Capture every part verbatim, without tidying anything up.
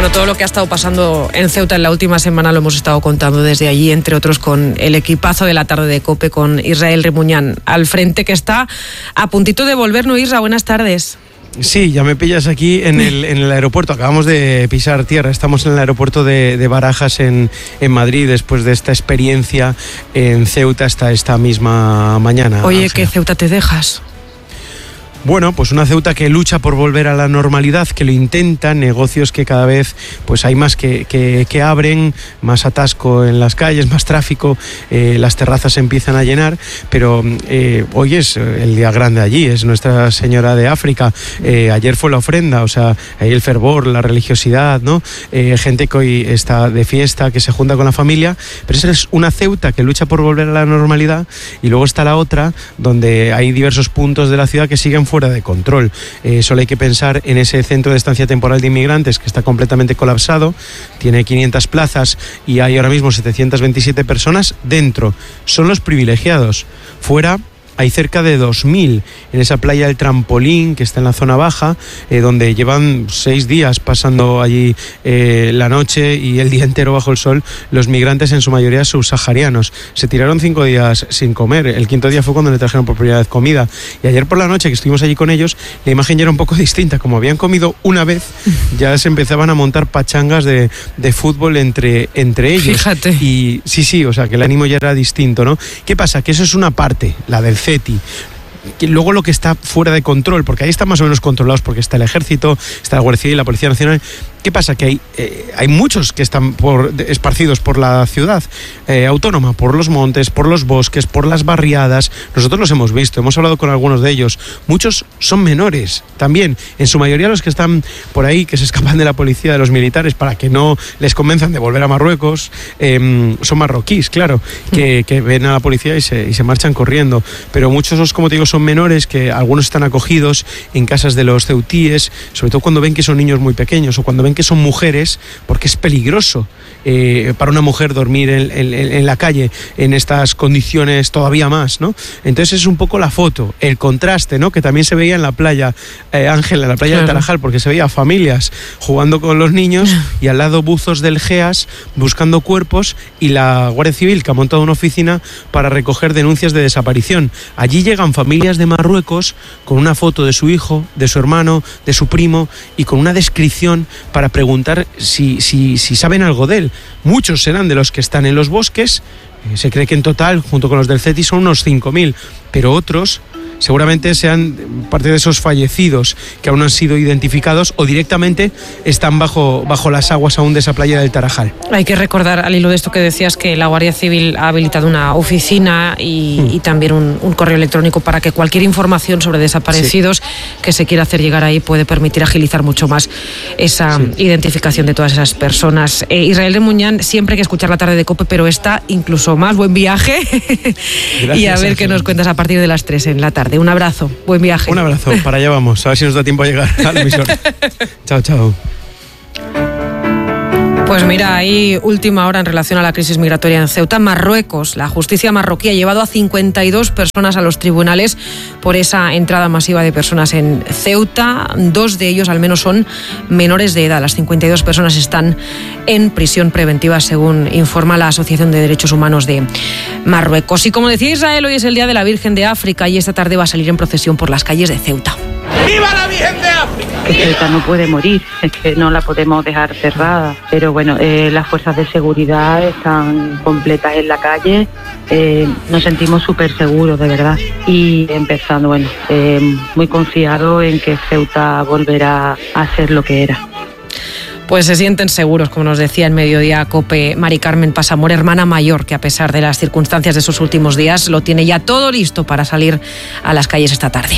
Bueno, todo lo que ha estado pasando en Ceuta en la última semana lo hemos estado contando desde allí, entre otros con el equipazo de la tarde de COPE, con Israel Remuñán al frente, que está a puntito de volver, ¿no, Isra? Buenas tardes. Sí, ya me pillas aquí en el, en el aeropuerto. Acabamos de pisar tierra. Estamos en el aeropuerto de, de Barajas en, en Madrid, después de esta experiencia en Ceuta hasta esta misma mañana. Oye, ¿qué Ceuta te dejas? Bueno, pues una Ceuta que lucha por volver a la normalidad, que lo intenta, negocios que cada vez pues hay más que, que, que abren, más atasco en las calles, más tráfico, eh, las terrazas se empiezan a llenar, pero eh, hoy es el día grande allí, es Nuestra Señora de África, eh, ayer fue la ofrenda, o sea, ahí el fervor, la religiosidad, ¿no? Eh, gente que hoy está de fiesta, que se junta con la familia, pero esa es una Ceuta que lucha por volver a la normalidad, y luego está la otra, donde hay diversos puntos de la ciudad que siguen fuera de control. Eh, solo hay que pensar en ese centro de estancia temporal de inmigrantes que está completamente colapsado, tiene quinientas plazas y hay ahora mismo setecientas veintisiete personas dentro. Son los privilegiados. Fuera hay cerca de dos mil en esa playa del Trampolín, que está en la zona baja, eh, donde llevan seis días pasando allí eh, la noche y el día entero bajo el sol, los migrantes, en su mayoría subsaharianos. Se tiraron cinco días sin comer. El quinto día fue cuando le trajeron por primera vez comida. Y ayer por la noche, que estuvimos allí con ellos, la imagen ya era un poco distinta. Como habían comido una vez, ya se empezaban a montar pachangas de, de fútbol entre, entre ellos. Fíjate. Y sí, sí, o sea, que el ánimo ya era distinto, ¿no? ¿Qué pasa? Que eso es una parte, la del CETI. Que luego lo que está fuera de control, porque ahí están más o menos controlados, porque está el Ejército, está la Guardia Civil, la Policía Nacional. ¿Qué pasa? Que hay, eh, hay muchos que están por, de, esparcidos por la ciudad eh, autónoma, por los montes, por los bosques, por las barriadas. Nosotros los hemos visto, hemos hablado con algunos de ellos. Muchos son menores también, en su mayoría los que están por ahí, que se escapan de la policía, de los militares, para que no les convenzan de volver a Marruecos, eh, son marroquíes, claro, que, que ven a la policía y se, y se marchan corriendo. Pero muchos, como te digo, son menores, que algunos están acogidos en casas de los ceutíes, sobre todo cuando ven que son niños muy pequeños o cuando ven que son mujeres, porque es peligroso eh, para una mujer dormir en, en, en la calle en estas condiciones todavía más, ¿no? Entonces es un poco la foto, el contraste, ¿no? Que también se veía en la playa, eh, Ángela, en la playa, claro, de Tarajal, porque se veía familias jugando con los niños y al lado buzos del GEAS buscando cuerpos y la Guardia Civil, que ha montado una oficina para recoger denuncias de desaparición. Allí llegan familias de Marruecos con una foto de su hijo, de su hermano, de su primo y con una descripción para preguntar si, si, si saben algo de él. Muchos serán de los que están en los bosques, eh, se cree que en total, junto con los del CETI, son unos cinco mil, pero otros seguramente sean parte de esos fallecidos que aún no han sido identificados o directamente están bajo, bajo las aguas aún de esa playa del Tarajal. Hay que recordar, al hilo de esto que decías, que la Guardia Civil ha habilitado una oficina y, mm. y también un, un correo electrónico para que cualquier información sobre desaparecidos sí. que se quiera hacer llegar ahí puede permitir agilizar mucho más esa sí. identificación de todas esas personas. Eh, Israel Remuñán, siempre hay que escuchar la tarde de COPE, pero esta incluso más. Buen viaje. Gracias, y a ver qué nos cuentas a partir de las tres en la tarde. Un abrazo, buen viaje. Un abrazo, para allá vamos, a ver si nos da tiempo a llegar al emisor. Chao, chao. Pues mira, ahí última hora en relación a la crisis migratoria en Ceuta. Marruecos, la justicia marroquí ha llevado a cincuenta y dos personas a los tribunales por esa entrada masiva de personas en Ceuta. Dos de ellos al menos son menores de edad. Las cincuenta y dos personas están en prisión preventiva, según informa la Asociación de Derechos Humanos de Marruecos. Y como decía Israel, hoy es el Día de la Virgen de África y esta tarde va a salir en procesión por las calles de Ceuta. ¡Viva la Virgen de África! Que Ceuta no puede morir, es que no la podemos dejar cerrada. Pero bueno, eh, las fuerzas de seguridad están completas en la calle, eh, nos sentimos súper seguros, de verdad. Y empezando, bueno, eh, muy confiado en que Ceuta volverá a ser lo que era. Pues se sienten seguros, como nos decía en Mediodía COPE Mari Carmen Pasamor, hermana mayor, que a pesar de las circunstancias de esos últimos días lo tiene ya todo listo para salir a las calles esta tarde.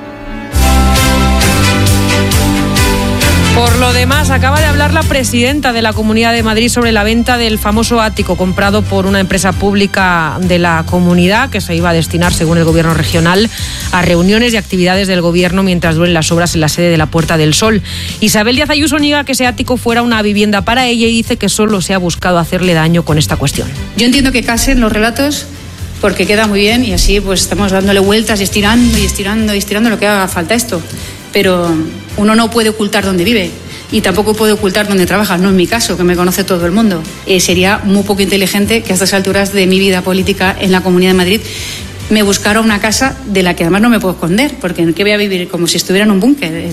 Por lo demás, acaba de hablar la presidenta de la Comunidad de Madrid sobre la venta del famoso ático comprado por una empresa pública de la comunidad que se iba a destinar, según el gobierno regional, a reuniones y actividades del gobierno mientras duren las obras en la sede de la Puerta del Sol. Isabel Díaz Ayuso niega que ese ático fuera una vivienda para ella y dice que solo se ha buscado hacerle daño con esta cuestión. Yo entiendo que casen los relatos porque queda muy bien y así pues estamos dándole vueltas y estirando y estirando y estirando lo que haga falta esto. Pero uno no puede ocultar dónde vive. y tampoco puede ocultar dónde trabaja, no en mi caso, que me conoce todo el mundo. Eh, sería muy poco inteligente que a estas alturas de mi vida política en la Comunidad de Madrid me buscara una casa de la que además no me puedo esconder, porque ¿en qué voy a vivir? Como si estuviera en un búnker.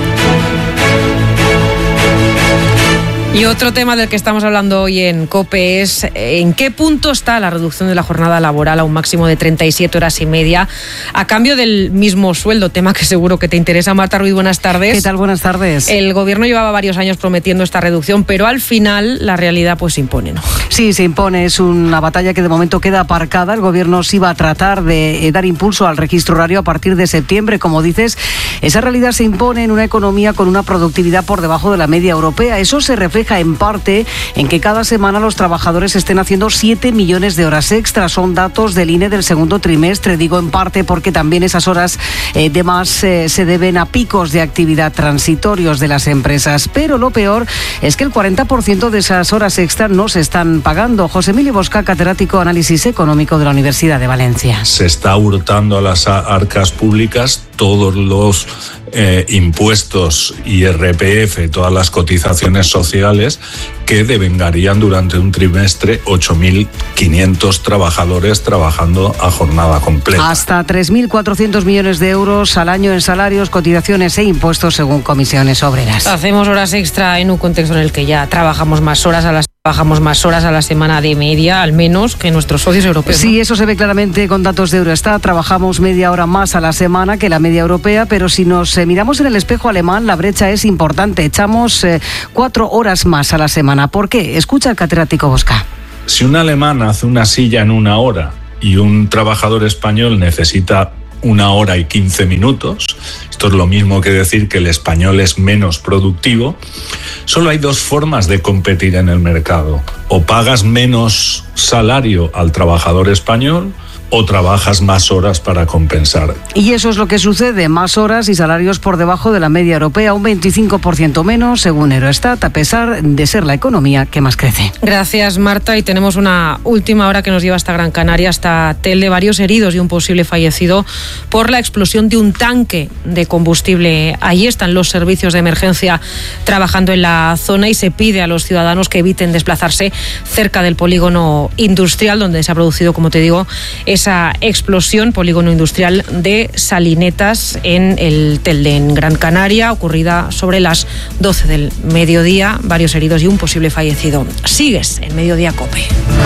Y otro tema del que estamos hablando hoy en COPE es en qué punto está la reducción de la jornada laboral a un máximo de treinta y siete horas y media a cambio del mismo sueldo, tema que seguro que te interesa. Marta Ruiz, buenas tardes. ¿Qué tal? Buenas tardes. El gobierno llevaba varios años prometiendo esta reducción, pero al final la realidad pues se impone, ¿no? Sí, se impone. Es una batalla que de momento queda aparcada. El gobierno sí va a tratar de dar impulso al registro horario a partir de septiembre. Como dices, esa realidad se impone en una economía con una productividad por debajo de la media europea. Eso se refleja en parte en que cada semana los trabajadores estén haciendo siete millones de horas extras. Son datos del I N E del segundo trimestre. Digo en parte porque también esas horas eh, de más eh, se deben a picos de actividad transitorios de las empresas. Pero lo peor es que el cuarenta por ciento de esas horas extras no se están pagando. José Emilio Bosca, catedrático de Análisis Económico de la Universidad de Valencia. Se está hurtando a las arcas públicas todos los eh, impuestos, I R P F, todas las cotizaciones sociales que devengarían durante un trimestre ocho mil quinientos trabajadores trabajando a jornada completa. Hasta tres mil cuatrocientos millones de euros al año en salarios, cotizaciones e impuestos según comisiones obreras. Hacemos horas extra en un contexto en el que ya trabajamos más horas a las Trabajamos más horas a la semana de media, al menos, que nuestros socios europeos, ¿no? Sí, eso se ve claramente con datos de Eurostat. Trabajamos media hora más a la semana que la media europea, pero si nos eh, miramos en el espejo alemán, la brecha es importante. Echamos eh, cuatro horas más a la semana. ¿Por qué? Escucha al catedrático Bosca. Si un alemán hace una silla en una hora y un trabajador español necesita una hora y quince minutos, esto es lo mismo que decir que el español es menos productivo. Solo hay dos formas de competir en el mercado: o pagas menos salario al trabajador español o trabajas más horas para compensar. Y eso es lo que sucede, más horas y salarios por debajo de la media europea, un veinticinco por ciento menos según Eurostat, a pesar de ser la economía que más crece. Gracias, Marta, y tenemos una última hora que nos lleva hasta Gran Canaria, hasta Telde, varios heridos y un posible fallecido por la explosión de un tanque de combustible. Allí están los servicios de emergencia trabajando en la zona y se pide a los ciudadanos que eviten desplazarse cerca del polígono industrial donde se ha producido, como te digo, esa explosión, polígono industrial de Salinetas en el Telde, en Gran Canaria, ocurrida sobre las doce del mediodía, varios heridos y un posible fallecido. Sigues en Mediodía COPE.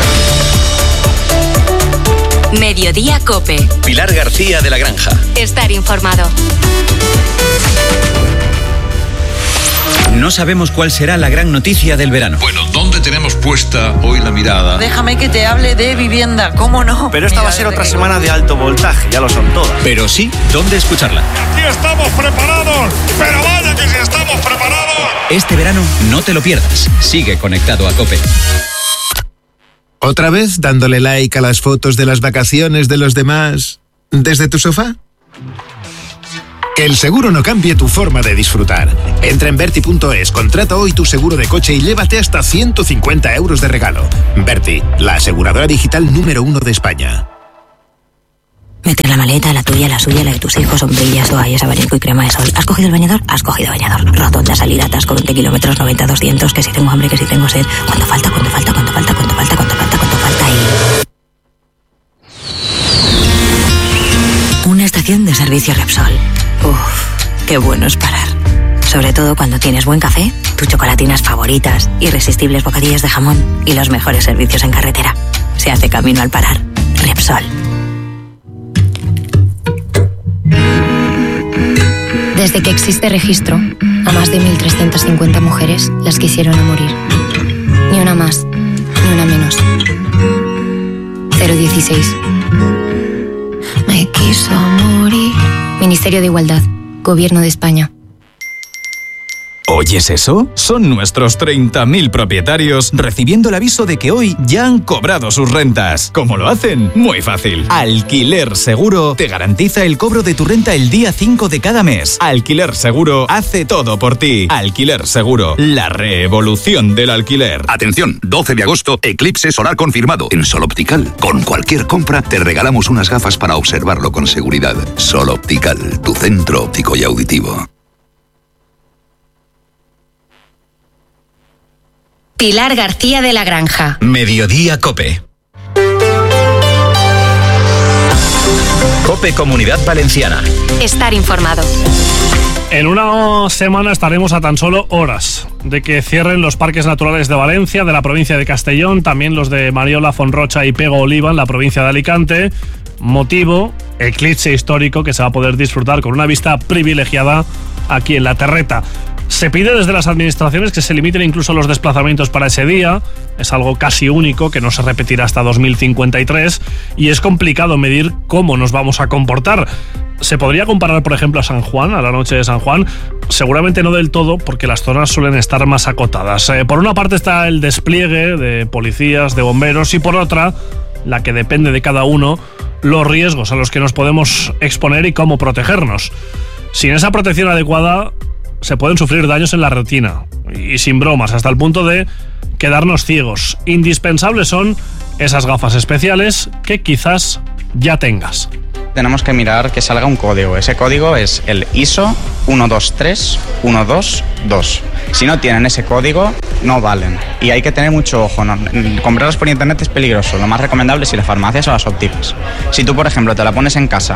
Mediodía COPE. Pilar García de la Granja. Estar informado. No sabemos cuál será la gran noticia del verano. Bueno, ¿dónde tenemos puesta hoy la mirada? Déjame que te hable de vivienda, ¿cómo no? Pero esta Mira, va a ser otra que... semana de alto voltaje, ya lo son todas. Pero sí, ¿dónde escucharla? Aquí estamos preparados, pero vaya que si estamos preparados. Este verano no te lo pierdas. Sigue conectado a COPE. ¿Otra vez dándole like a las fotos de las vacaciones de los demás desde tu sofá? Que el seguro no cambie tu forma de disfrutar. Entra en Berti punto es, contrata hoy tu seguro de coche y llévate hasta ciento cincuenta euros de regalo. Berti, la aseguradora digital número uno de España. Meter la maleta, la tuya, la suya, la de tus hijos, sombrillas, toallas, abanico y crema de sol. ¿Has cogido el bañador? Has cogido bañador. Rotonda, salida, atasco, veinte kilómetros, noventa, doscientos, que si tengo hambre, que si tengo sed. ¿Cuánto falta? ¿Cuánto falta? ¿Cuánto falta? ¿Cuánto falta? ¿Cuánto falta? ¿Cuánto falta? Y... una estación de servicio Repsol. Uf, qué bueno es parar. Sobre todo cuando tienes buen café, tus chocolatinas favoritas, irresistibles bocadillas de jamón y los mejores servicios en carretera. Se hace camino al parar. Repsol. Desde que existe registro, a más de mil trescientas cincuenta mujeres las quisieron a morir. Ni una más, ni una menos. cero dieciséis. Me quiso morir. Ministerio de Igualdad, Gobierno de España. ¿Oyes eso? Son nuestros treinta mil propietarios recibiendo el aviso de que hoy ya han cobrado sus rentas. ¿Cómo lo hacen? Muy fácil. Alquiler Seguro te garantiza el cobro de tu renta el día cinco de cada mes. Alquiler Seguro hace todo por ti. Alquiler Seguro, la revolución del alquiler. Atención, doce de agosto, eclipse solar confirmado en Sol Optical. Con cualquier compra te regalamos unas gafas para observarlo con seguridad. Sol Optical, tu centro óptico y auditivo. Pilar García de la Granja. Mediodía COPE. COPE Comunidad Valenciana. Estar informado. En una semana estaremos a tan solo horas de que cierren los parques naturales de Valencia, de la provincia de Castellón, también los de Mariola, Fonrocha y Pego Oliva en la provincia de Alicante. Motivo, eclipse histórico que se va a poder disfrutar con una vista privilegiada aquí en La Terreta. Se pide desde las administraciones que se limiten incluso los desplazamientos para ese día. Es algo casi único que no se repetirá hasta dos mil cincuenta y tres y es complicado medir cómo nos vamos a comportar. Se podría comparar, por ejemplo, a San Juan, a la noche de San Juan. Seguramente no del todo, porque las zonas suelen estar más acotadas. Eh, por una parte está el despliegue de policías, de bomberos, y por otra, la que depende de cada uno, los riesgos a los que nos podemos exponer y cómo protegernos. Sin esa protección adecuada, se pueden sufrir daños en la retina, y sin bromas, hasta el punto de quedarnos ciegos. Indispensables son esas gafas especiales que quizás ya tengas. Tenemos que mirar que salga un código. Ese código es el I S O uno dos tres uno dos dos. Si no tienen ese código, no valen. Y hay que tener mucho ojo, ¿no? Comprarlos por internet es peligroso. Lo más recomendable es ir a farmacias o a las ópticas. Si tú, por ejemplo, te la pones en casa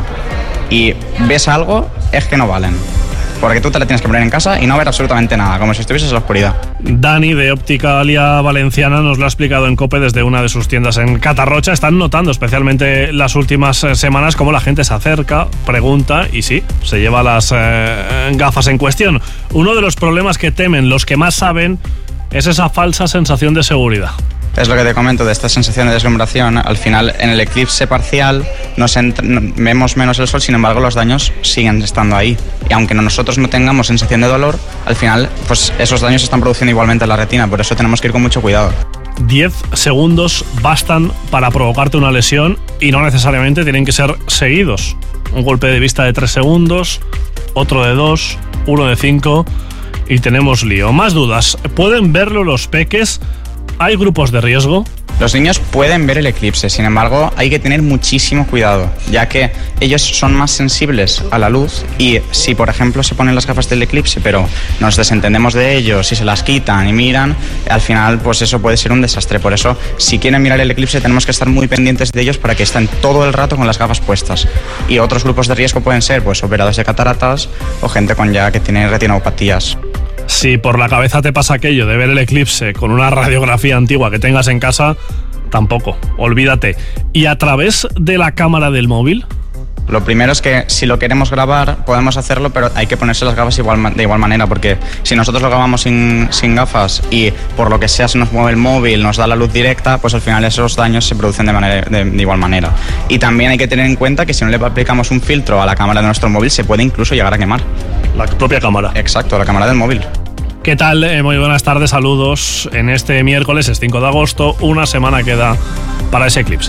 y ves algo, es que no valen. Porque tú te la tienes que poner en casa y no ver absolutamente nada, como si estuvieses en la oscuridad. Dani, de Opticalia Valenciana, nos lo ha explicado en COPE desde una de sus tiendas en Catarrocha. Están notando, especialmente las últimas semanas, cómo la gente se acerca, pregunta y sí, se lleva las eh, gafas en cuestión. Uno de los problemas que temen los que más saben es esa falsa sensación de seguridad. Es lo que te comento de esta sensación de deslumbración. Al final, en el eclipse parcial nos entra, vemos menos el sol, sin embargo los daños siguen estando ahí. Y aunque nosotros no tengamos sensación de dolor, al final pues esos daños se están produciendo igualmente en la retina, por eso tenemos que ir con mucho cuidado. diez segundos bastan para provocarte una lesión y no necesariamente tienen que ser seguidos. Un golpe de vista de tres segundos, otro de dos, uno de cinco y tenemos lío. Más dudas, ¿pueden verlo los peques? ¿Hay grupos de riesgo? Los niños pueden ver el eclipse, sin embargo, hay que tener muchísimo cuidado, ya que ellos son más sensibles a la luz y si, por ejemplo, se ponen las gafas del eclipse, pero nos desentendemos de ellos y se las quitan y miran, al final, pues eso puede ser un desastre. Por eso, si quieren mirar el eclipse, tenemos que estar muy pendientes de ellos para que estén todo el rato con las gafas puestas. Y otros grupos de riesgo pueden ser, pues, operados de cataratas o gente con ya que tiene retinopatías. Si por la cabeza te pasa aquello de ver el eclipse con una radiografía antigua que tengas en casa, tampoco, olvídate. ¿Y a través de la cámara del móvil? Lo primero es que si lo queremos grabar, podemos hacerlo, pero hay que ponerse las gafas igual, de igual manera, porque si nosotros lo grabamos sin, sin gafas y por lo que sea se nos mueve el móvil, nos da la luz directa, pues al final esos daños se producen de, manera, de, de igual manera. Y también hay que tener en cuenta que si no le aplicamos un filtro a la cámara de nuestro móvil, se puede incluso llegar a quemar. La propia cámara. Exacto, la cámara del móvil. ¿Qué tal? Eh, muy buenas tardes, saludos. En este miércoles, es cinco de agosto, una semana queda para ese eclipse.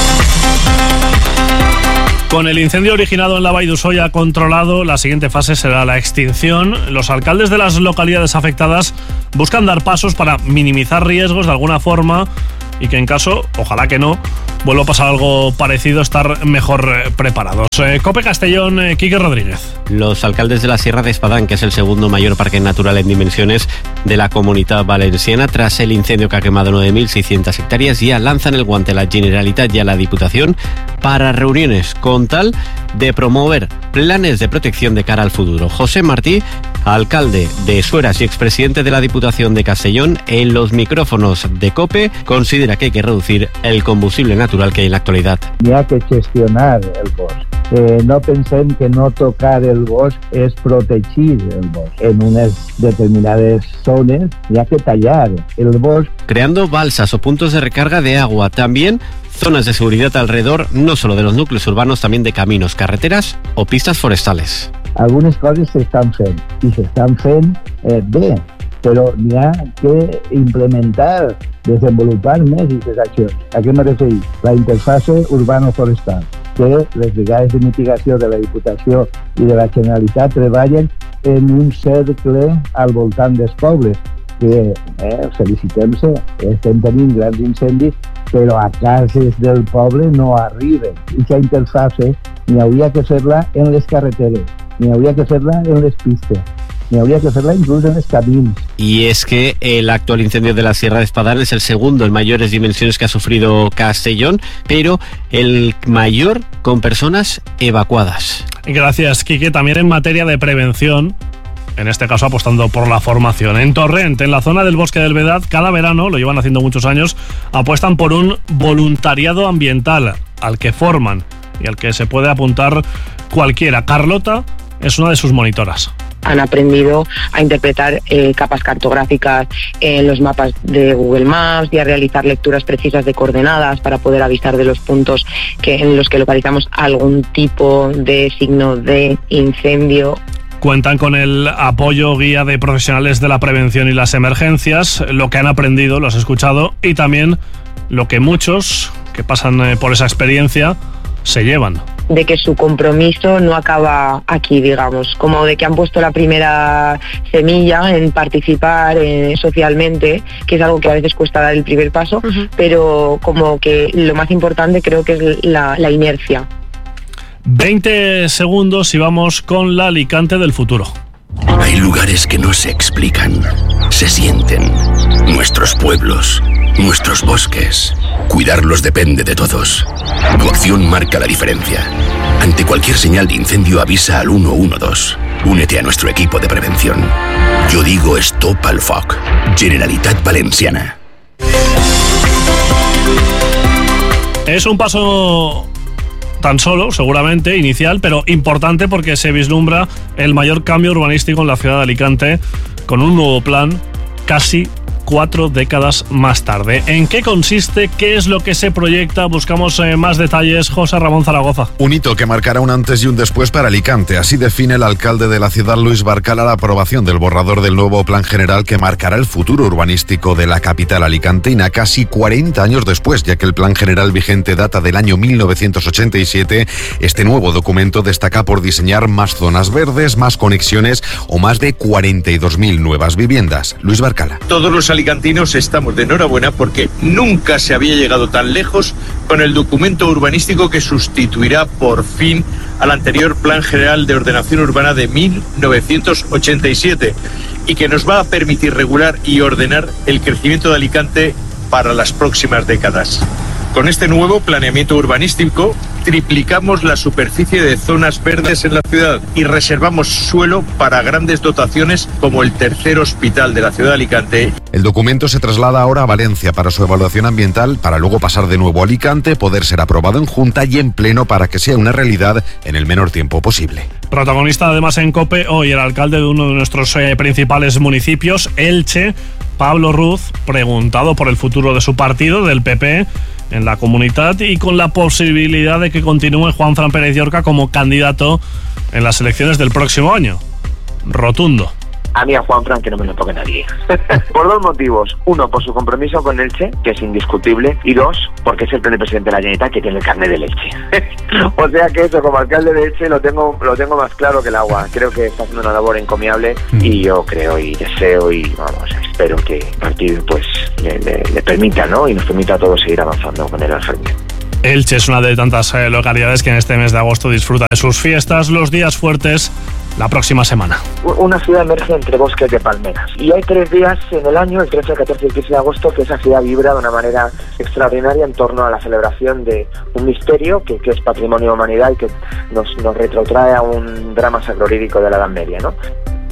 Con el incendio originado en la Vall d'Usolla controlado, la siguiente fase será la extinción. Los alcaldes de las localidades afectadas buscan dar pasos para minimizar riesgos de alguna forma y que en caso, ojalá que no, vuelva a pasar algo parecido, estar mejor eh, preparados. Eh, COPE Castellón, eh, Quique Rodríguez. Los alcaldes de la Sierra de Espadán, que es el segundo mayor parque natural en dimensiones de la Comunitat Valenciana, tras el incendio que ha quemado nueve mil seiscientas hectáreas, ya lanzan el guante a la Generalitat y a la Diputación para reuniones con tal de promover planes de protección de cara al futuro. José Martí, alcalde de Sueras y expresidente de la Diputación de Castellón, en los micrófonos de COPE, considera que hay que reducir el combustible natural que hay en la actualidad. Hi ha que gestionar el bosc. Eh, no pensem que no tocar el bosc és protegir el bosc. En unes determinades zones hi ha que tallar el bosc. Creando balsas o puntos de recarga de agua, también zonas de seguridad alrededor, no solo de los núcleos urbanos, también de caminos, carreteras o pistas forestales. Algunes coses s'estan fent i s'estan fent eh, bé, però n'hi ha que implementar, desenvolupar més aquestes accions. A què me refereixo? La interfase urbano-forestal, que les brigades de mitigació de la Diputació i de la Generalitat treballen en un cercle al voltant dels pobles, que eh, felicitem-se, estem tenint grans incendis, però a cases del poble no arriben. I aquesta interfase ni hauria que fer-la en les carreteres, ni hauria que fer-la en les pistes, N'hi hauria que fer-la inclús en els camins. Y es que el actual incendio de la Sierra de Espadán es el segundo en mayores dimensiones que ha sufrido Castellón, pero el mayor con personas evacuadas. Gracias, Quique. También en materia de prevención, en este caso apostando por la formación. En Torrent, en la zona del Bosque del Vedad, cada verano, lo llevan haciendo muchos años, apuestan por un voluntariado ambiental al que forman y al que se puede apuntar cualquiera. Carlota es una de sus monitoras. Han aprendido a interpretar eh, capas cartográficas en los mapas de Google Maps y a realizar lecturas precisas de coordenadas para poder avisar de los puntos que, en los que localizamos algún tipo de signo de incendio. Cuentan con el apoyo guía de profesionales de la prevención y las emergencias, lo que han aprendido, lo has escuchado, y también lo que muchos que pasan por esa experiencia se llevan. De que su compromiso no acaba aquí, digamos, como de que han puesto la primera semilla en participar eh, socialmente, que es algo que a veces cuesta dar el primer paso, uh-huh. pero como que lo más importante creo que es la, la inercia. veinte segundos y vamos con la Alicante del futuro. Hay lugares que no se explican, se sienten. Nuestros pueblos, nuestros bosques. Cuidarlos depende de todos. Tu acción marca la diferencia. Ante cualquier señal de incendio avisa al uno uno dos. Únete a nuestro equipo de prevención. Yo digo Stop al Foc. Generalitat Valenciana. Es un paso tan solo, seguramente, inicial, pero importante porque se vislumbra el mayor cambio urbanístico en la ciudad de Alicante con un nuevo plan casi cuatro décadas más tarde. ¿En qué consiste? ¿Qué es lo que se proyecta? Buscamos eh, más detalles. José Ramón Zaragoza. Un hito que marcará un antes y un después para Alicante. Así define el alcalde de la ciudad, Luis Barcala, la aprobación del borrador del nuevo plan general que marcará el futuro urbanístico de la capital alicantina casi cuarenta años después, ya que el plan general vigente data del año mil novecientos ochenta y siete. Este nuevo documento destaca por diseñar más zonas verdes, más conexiones o más de cuarenta y dos mil nuevas viviendas. Luis Barcala. Todos los alicantinos estamos de enhorabuena porque nunca se había llegado tan lejos con el documento urbanístico que sustituirá por fin al anterior Plan General de Ordenación Urbana de mil novecientos ochenta y siete y que nos va a permitir regular y ordenar el crecimiento de Alicante para las próximas décadas. Con este nuevo planeamiento urbanístico triplicamos la superficie de zonas verdes en la ciudad y reservamos suelo para grandes dotaciones como el tercer hospital de la ciudad de Alicante. El documento se traslada ahora a Valencia para su evaluación ambiental, para luego pasar de nuevo a Alicante, poder ser aprobado en Junta y en Pleno para que sea una realidad en el menor tiempo posible. Protagonista además en COPE hoy el alcalde de uno de nuestros eh, principales municipios, Elche, Pablo Ruz, preguntado por el futuro de su partido, del P P, en la comunidad y con la posibilidad de que continúe Juanfran Pérez Llorca como candidato en las elecciones del próximo año. Rotundo. A mí a Juanfran que no me lo toque nadie. Por dos motivos. Uno, por su compromiso con Elche, que es indiscutible. Y dos, porque es el primer presidente de la Generalitat que tiene el carnet de Elche. O sea que eso, como alcalde de Elche, lo tengo, lo tengo más claro que el agua. Creo que está haciendo una labor encomiable mm. y yo creo y deseo y vamos, espero que el partido pues le, le, le permita, ¿no? Y nos permita a todos seguir avanzando con él al frente. Elche es una de tantas eh, localidades que en este mes de agosto disfruta de sus fiestas, los días fuertes, la próxima semana. Una ciudad emerge entre bosques de palmeras. Y hay tres días en el año, el trece, el catorce y el quince de agosto, que esa ciudad vibra de una manera extraordinaria en torno a la celebración de un misterio que, que es patrimonio de humanidad y que nos, nos retrotrae a un drama sacrorídico de la Edad Media, ¿no?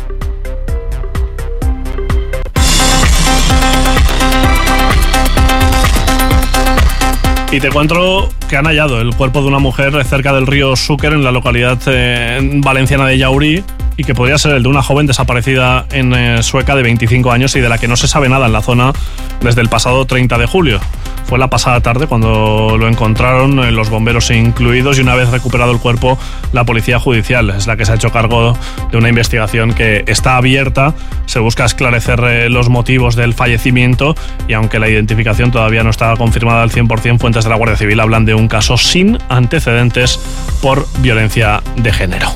Y te cuento que han hallado el cuerpo de una mujer cerca del río Xúquer, en la localidad eh, valenciana de Llaurí, y que podría ser el de una joven desaparecida en eh, Sueca de veinticinco años y de la que no se sabe nada en la zona desde el pasado treinta de julio. Fue la pasada tarde cuando lo encontraron, eh, los bomberos incluidos, y una vez recuperado el cuerpo, la policía judicial es la que se ha hecho cargo de una investigación que está abierta. Se busca esclarecer eh, los motivos del fallecimiento y aunque la identificación todavía no está confirmada al cien por ciento, fuentes de la Guardia Civil hablan de un caso sin antecedentes por violencia de género.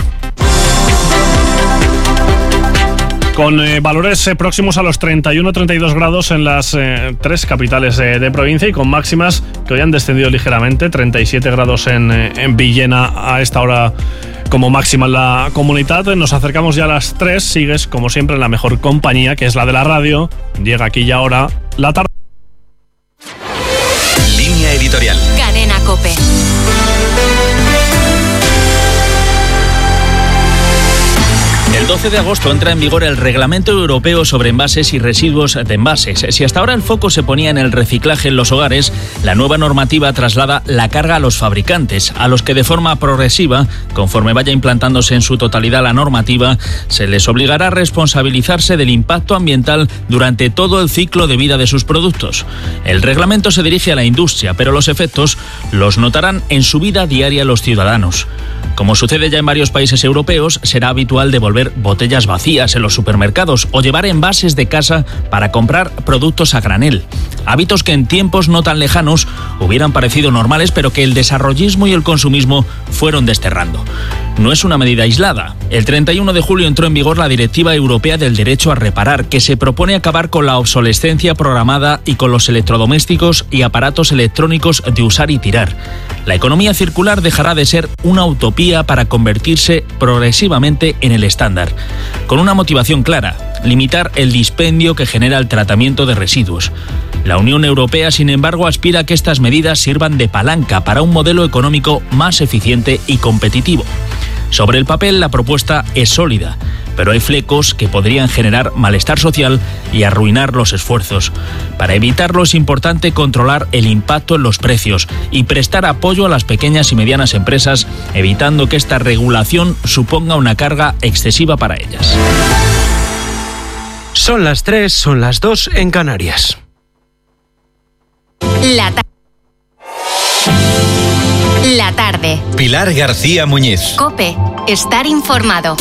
Con eh, valores eh, próximos a los treinta y uno a treinta y dos grados en las eh, tres capitales eh, de provincia y con máximas que hoy han descendido ligeramente, treinta y siete grados en, eh, en Villena a esta hora como máxima en la Comunitat. Nos acercamos ya a las tres. Sigues, como siempre, en la mejor compañía, que es la de la radio. Llega aquí y ahora la tarde. Línea editorial. Cadena COPE. El doce de agosto entra en vigor el Reglamento Europeo sobre envases y residuos de envases. Si hasta ahora el foco se ponía en el reciclaje en los hogares, la nueva normativa traslada la carga a los fabricantes, a los que de forma progresiva, conforme vaya implantándose en su totalidad la normativa, se les obligará a responsabilizarse del impacto ambiental durante todo el ciclo de vida de sus productos. El reglamento se dirige a la industria, pero los efectos los notarán en su vida diaria los ciudadanos. Como sucede ya en varios países europeos, será habitual devolver botellas vacías en los supermercados o llevar envases de casa para comprar productos a granel. Hábitos que en tiempos no tan lejanos hubieran parecido normales, pero que el desarrollismo y el consumismo fueron desterrando. No es una medida aislada. El treinta y uno de julio entró en vigor la Directiva Europea del Derecho a Reparar, que se propone acabar con la obsolescencia programada y con los electrodomésticos y aparatos electrónicos de usar y tirar. La economía circular dejará de ser una utopía para convertirse progresivamente en el estándar, con una motivación clara: limitar el dispendio que genera el tratamiento de residuos. La Unión Europea, sin embargo, aspira a que estas medidas sirvan de palanca para un modelo económico más eficiente y competitivo. Sobre el papel, la propuesta es sólida, pero hay flecos que podrían generar malestar social y arruinar los esfuerzos. Para evitarlo es importante controlar el impacto en los precios y prestar apoyo a las pequeñas y medianas empresas, evitando que esta regulación suponga una carga excesiva para ellas. Son las tres, son las dos en Canarias. La tarde. La tarde. Pilar García Muñiz. COPE. Estar informado.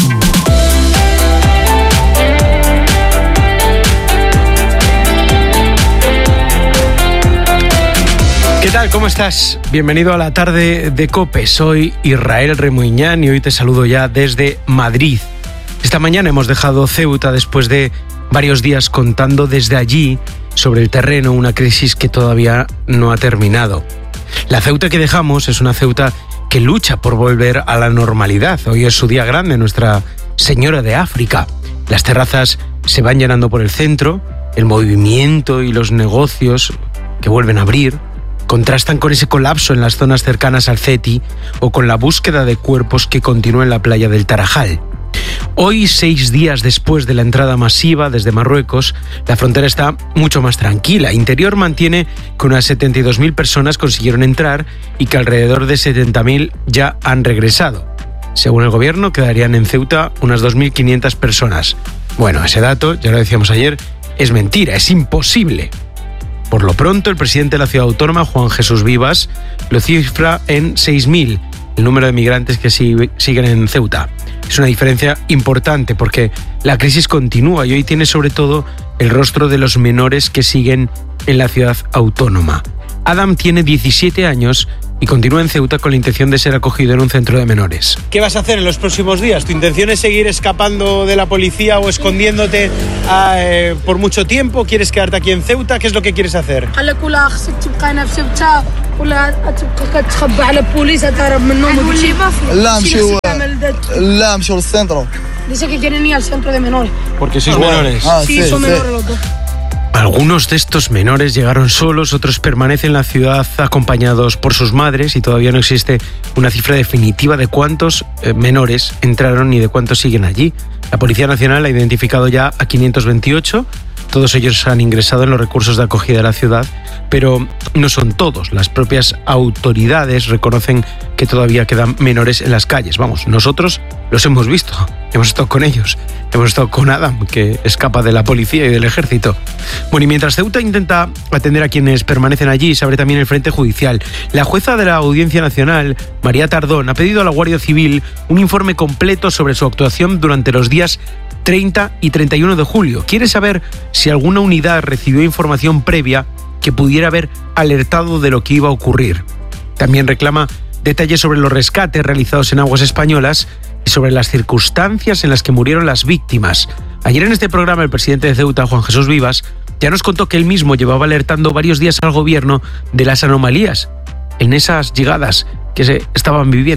¿Qué tal? ¿Cómo estás? Bienvenido a la tarde de COPE. Soy Israel Remuñán y hoy te saludo ya desde Madrid. Esta mañana hemos dejado Ceuta después de varios días contando desde allí sobre el terreno una crisis que todavía no ha terminado. La Ceuta que dejamos es una Ceuta que lucha por volver a la normalidad. Hoy es su día grande, Nuestra Señora de África. Las terrazas se van llenando por el centro, el movimiento y los negocios que vuelven a abrir contrastan con ese colapso en las zonas cercanas al Ceti o con la búsqueda de cuerpos que continúa en la playa del Tarajal. Hoy, seis días después de la entrada masiva desde Marruecos, la frontera está mucho más tranquila. Interior mantiene que unas setenta y dos mil personas consiguieron entrar y que alrededor de setenta mil ya han regresado. Según el gobierno, quedarían en Ceuta unas dos mil quinientas personas. Bueno, ese dato, ya lo decíamos ayer, es mentira, es imposible. Por lo pronto, el presidente de la ciudad autónoma, Juan Jesús Vivas, lo cifra en seis mil, el número de migrantes que siguen en Ceuta. Es una diferencia importante porque la crisis continúa y hoy tiene sobre todo el rostro de los menores que siguen en la ciudad autónoma. Adam tiene diecisiete años y continúa en Ceuta con la intención de ser acogido en un centro de menores. ¿Qué vas a hacer en los próximos días? ¿Tu intención es seguir escapando de la policía o escondiéndote eh, por mucho tiempo? ¿Quieres quedarte aquí en Ceuta? ¿Qué es lo que quieres hacer? Dice que quieren ir al centro de menores. Porque sois menores. Ah, sí, sí, son menores los dos. Algunos de estos menores llegaron solos, otros permanecen en la ciudad acompañados por sus madres y todavía no existe una cifra definitiva de cuántos eh, menores entraron ni de cuántos siguen allí. La Policía Nacional ha identificado ya a quinientos veintiocho, todos ellos han ingresado en los recursos de acogida de la ciudad, pero no son todos. Las propias autoridades reconocen que todavía quedan menores en las calles. Vamos, nosotros los hemos visto, hemos estado con ellos, hemos estado con Adam, que escapa de la policía y del ejército. Bueno, y mientras Ceuta intenta atender a quienes permanecen allí, se abre también el frente judicial. La jueza de la Audiencia Nacional, María Tardón, ha pedido a la Guardia Civil un informe completo sobre su actuación durante los días treinta y treinta y uno de julio. Quiere saber si alguna unidad recibió información previa que pudiera haber alertado de lo que iba a ocurrir. También reclama detalles sobre los rescates realizados en aguas españolas y sobre las circunstancias en las que murieron las víctimas. Ayer en este programa el presidente de Ceuta, Juan Jesús Vivas, ya nos contó que él mismo llevaba alertando varios días al gobierno de las anomalías en esas llegadas que se estaban viviendo.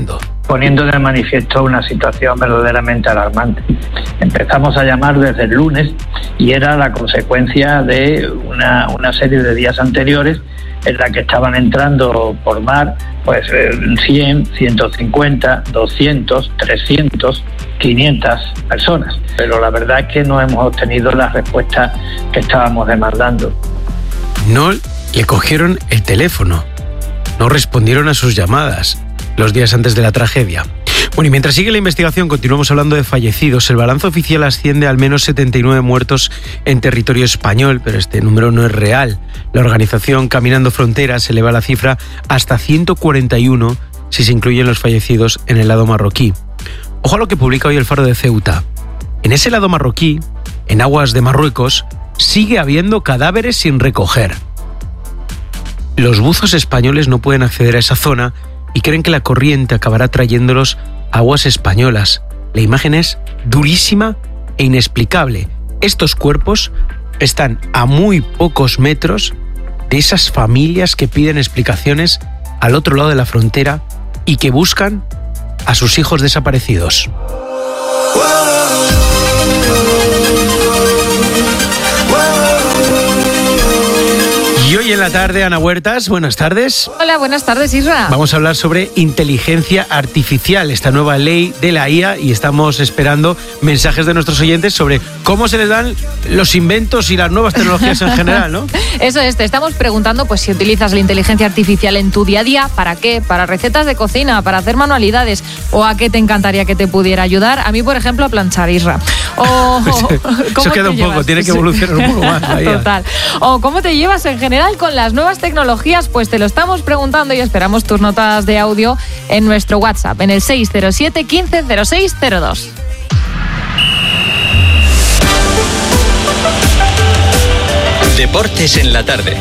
poniendo de manifiesto una situación verdaderamente alarmante. Empezamos a llamar desde el lunes y era la consecuencia de una, una serie de días anteriores en la que estaban entrando por mar pues cien, ciento cincuenta, doscientos, trescientos, quinientas personas. Pero la verdad es que no hemos obtenido la respuesta que estábamos demandando. No le cogieron el teléfono, no respondieron a sus llamadas los días antes de la tragedia. Bueno, y mientras sigue la investigación, continuamos hablando de fallecidos. El balance oficial asciende a al menos setenta y nueve muertos en territorio español, pero este número no es real. La organización Caminando Fronteras eleva la cifra hasta ciento cuarenta y uno si se incluyen los fallecidos en el lado marroquí. Ojo a lo que publica hoy el Faro de Ceuta. En ese lado marroquí, en aguas de Marruecos, sigue habiendo cadáveres sin recoger. Los buzos españoles no pueden acceder a esa zona y creen que la corriente acabará trayéndolos a aguas españolas. La imagen es durísima e inexplicable. Estos cuerpos están a muy pocos metros de esas familias que piden explicaciones al otro lado de la frontera y que buscan a sus hijos desaparecidos. Y hoy en la tarde, Ana Huertas, buenas tardes. Hola, buenas tardes, Isra. Vamos a hablar sobre inteligencia artificial, esta nueva ley de la I A, y estamos esperando mensajes de nuestros oyentes sobre cómo se les dan los inventos y las nuevas tecnologías en general, ¿no? Eso es, te estamos preguntando pues si utilizas la inteligencia artificial en tu día a día, ¿para qué? ¿Para recetas de cocina? ¿Para hacer manualidades? ¿O a qué te encantaría que te pudiera ayudar? A mí, por ejemplo, a planchar, Isra. O, Eso queda un poco, tiene que evolucionar un poco más la I A. Total. O cómo te llevas en general con las nuevas tecnologías, pues te lo estamos preguntando y esperamos tus notas de audio en nuestro WhatsApp, en el seis cero siete, quince, cero seis cero dos. Deportes en la tarde.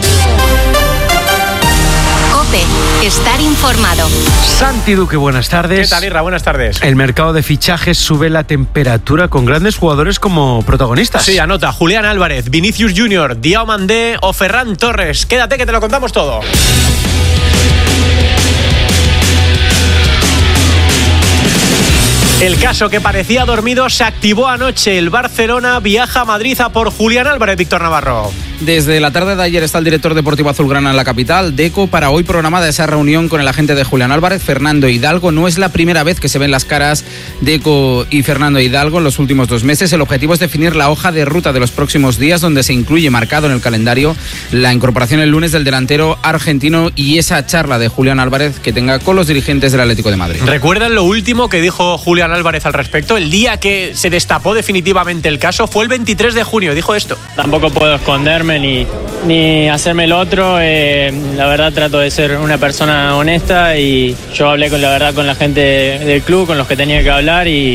COPE, estar informado. Santi Duque, buenas tardes. ¿Qué tal, Irra? Buenas tardes. El mercado de fichajes sube la temperatura con grandes jugadores como protagonistas. Sí, anota. Julián Álvarez, Vinicius Junior, Diao Mandé o Ferran Torres. Quédate que te lo contamos todo. El caso que parecía dormido se activó anoche. El Barcelona viaja a Madrid a por Julián Álvarez, Víctor Navarro. Desde la tarde de ayer está el director deportivo azulgrana en la capital, Deco, para hoy programada esa reunión con el agente de Julián Álvarez, Fernando Hidalgo. No es la primera vez que se ven las caras Deco y Fernando Hidalgo en los últimos dos meses. El objetivo es definir la hoja de ruta de los próximos días, donde se incluye marcado en el calendario la incorporación el lunes del delantero argentino y esa charla de Julián Álvarez que tenga con los dirigentes del Atlético de Madrid. ¿Recuerdan lo último que dijo Julián Álvarez al respecto? El día que se destapó definitivamente el caso fue el veintitrés de junio, dijo esto. Tampoco puedo esconderme ni, ni hacerme el otro, eh, la verdad trato de ser una persona honesta y yo hablé con la verdad con la gente del club, con los que tenía que hablar y...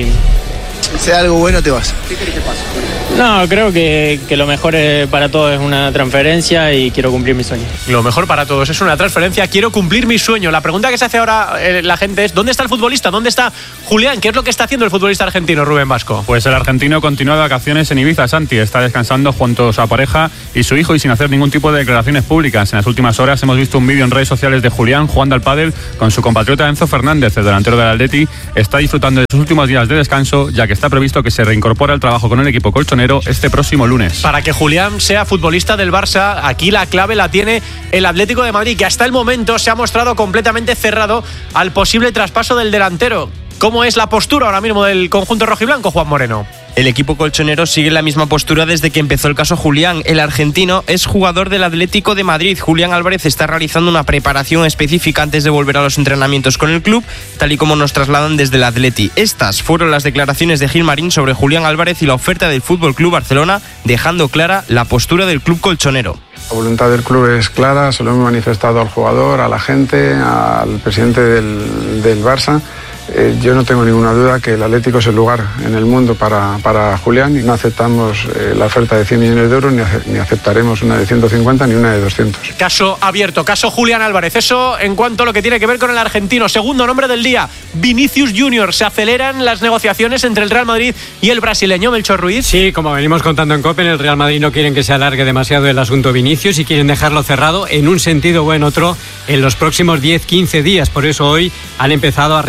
Si hay algo bueno te vas. ¿Qué querés que pase? No, creo que, que lo mejor para todos es una transferencia y quiero cumplir mi sueño. Lo mejor para todos es una transferencia, quiero cumplir mi sueño. La pregunta que se hace ahora eh, la gente es, ¿dónde está el futbolista? ¿Dónde está Julián? ¿Qué es lo que está haciendo el futbolista argentino, Rubén Vasco? Pues el argentino continúa de vacaciones en Ibiza, Santi. Está descansando junto a su pareja y su hijo y sin hacer ningún tipo de declaraciones públicas. En las últimas horas hemos visto un vídeo en redes sociales de Julián jugando al pádel con su compatriota Enzo Fernández, el delantero del Atleti. Está disfrutando de sus últimos días de descanso, ya que está previsto que se reincorpora al trabajo con el equipo colchonero este próximo lunes. Para que Julián sea futbolista del Barça, aquí la clave la tiene el Atlético de Madrid, que hasta el momento se ha mostrado completamente cerrado al posible traspaso del delantero. ¿Cómo es la postura ahora mismo del conjunto rojiblanco, Juan Moreno? El equipo colchonero sigue la misma postura desde que empezó el caso Julián. El argentino es jugador del Atlético de Madrid. Julián Álvarez está realizando una preparación específica antes de volver a los entrenamientos con el club, tal y como nos trasladan desde el Atleti. Estas fueron las declaraciones de Gilmarín sobre Julián Álvarez y la oferta del Fútbol Club Barcelona, dejando clara la postura del club colchonero. La voluntad del club es clara, se lo hemos manifestado al jugador, a la gente, al presidente del, del Barça. Eh, yo no tengo ninguna duda que el Atlético es el lugar en el mundo para, para Julián y no aceptamos eh, la oferta de cien millones de euros ni, ace- ni aceptaremos una de ciento cincuenta ni una de doscientos. Caso abierto, caso Julián Álvarez. Eso en cuanto a lo que tiene que ver con el argentino. Segundo nombre del día, Vinicius Junior. Se aceleran las negociaciones entre el Real Madrid y el brasileño Melchor Ruiz. Sí, como venimos contando en COPE, en el Real Madrid no quieren que se alargue demasiado el asunto Vinicius y quieren dejarlo cerrado en un sentido o en otro en los próximos diez a quince días. Por eso hoy han empezado a retomarse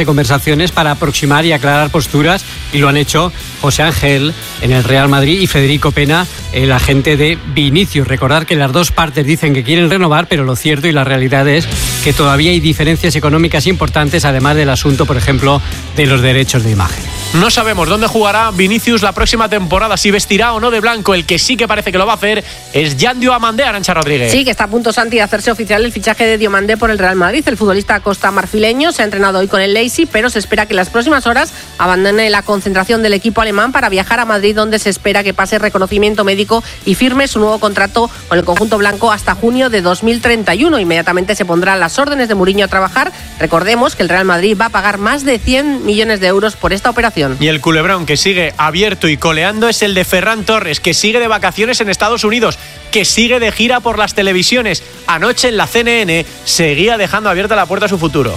de conversaciones para aproximar y aclarar posturas, y lo han hecho José Ángel en el Real Madrid y Federico Pena, el agente de Vinicius. Recordar que las dos partes dicen que quieren renovar, pero lo cierto y la realidad es que todavía hay diferencias económicas importantes, además del asunto, por ejemplo, de los derechos de imagen. No sabemos dónde jugará Vinicius la próxima temporada, si vestirá o no de blanco. El que sí que parece que lo va a hacer es Jan Diomandé, Arantxa Rodríguez. Sí, que está a punto, Santi, de hacerse oficial el fichaje de Diomandé por el Real Madrid. El futbolista costa marfileño se ha entrenado hoy con el Leipzig, pero se espera que en las próximas horas abandone la concentración del equipo alemán para viajar a Madrid, donde se espera que pase reconocimiento médico y firme su nuevo contrato con el conjunto blanco hasta junio de dos mil treinta y uno. Inmediatamente se pondrá a las órdenes de Mourinho a trabajar. Recordemos que el Real Madrid va a pagar más de cien millones de euros por esta operación. Y el culebrón que sigue abierto y coleando es el de Ferran Torres, que sigue de vacaciones en Estados Unidos, que sigue de gira por las televisiones. Anoche en la C N N seguía dejando abierta la puerta a su futuro.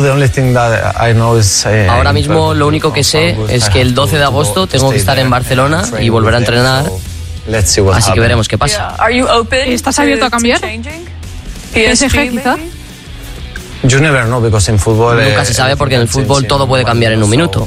Ahora mismo lo único que sé es que el doce de agosto tengo que estar en Barcelona y volver a entrenar. Así que veremos qué pasa. ¿Estás abierto a cambiar? P S G quizá. Nunca se sabe porque en el fútbol todo puede cambiar en un minuto.